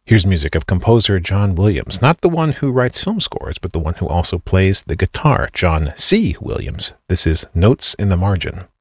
Here's music of composer John Williams, not the one who writes film scores, but the one who also plays the guitar, John C. Williams. This is Notes in the Margin.